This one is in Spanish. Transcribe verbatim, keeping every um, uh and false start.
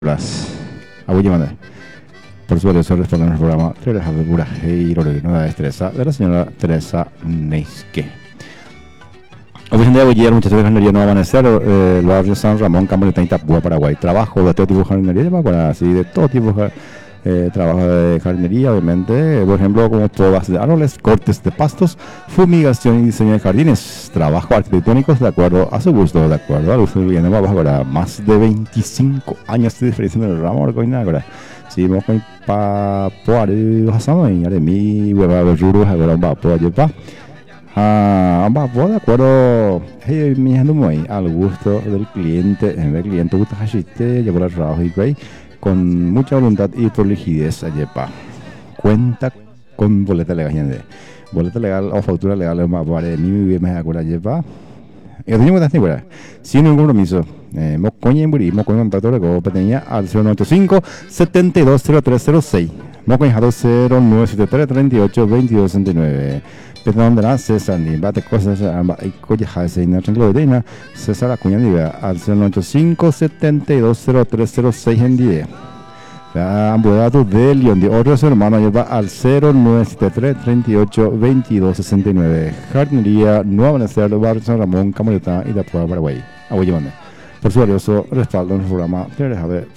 Las Abuellimane. Por su valioso responde en el programa Tres Aventuras y Nueva Destreza de la señora Teresa Neisque. Hoy en día voy a llegar muchas veces jardinería no va a amanecer, eh, el barrio San Ramón, Campo de Itapúa, Paraguay. Trabajo de todo tipo de jardinería, para así de todo tipo de eh, trabajo de jardinería, obviamente, por ejemplo, como podas de árboles, cortes de pastos, fumigación y diseño de jardines, trabajo arquitectónicos de acuerdo a su gusto, de acuerdo al uso del bien de para más de veinticinco años de diferencia en el ramo de coina, si vamos con pa poare pasando en aremi hueva berruru agora un papo allí pa ah un papo de acuerdo hey mi ando muy al gusto del cliente en el cliente gusta hashite llevar el trabajo y güey con mucha voluntad y por rigidez allí pa cuenta con boleta legal gente boleta legal o factura legal un papo aremi mi me agora allí pa y tengo que estar sin ningún compromiso. Eh, Mocoña en Burí, Mocoña en Contacto de competencia al cero noventa y cinco, setenta y dos cero tres cero seis. Mocoña cero nueve siete tres, treinta y ocho, veintidós sesenta y nueve. Perdón de la César, ni bate cosas, hay collejas y no tranquilo de Dina. César Acuña Niva al cero noventa y cinco, setenta y dos cero tres cero seis en diez. La ambulato de León de otros hermanos lleva al cero nueve siete tres, treinta y ocho, veintidós sesenta y nueve. Jardinería Nueva Venezuela, Barrio San Ramón, Camoleta y la Puebla Paraguay. Abuelo Por su valioso respaldo en el programa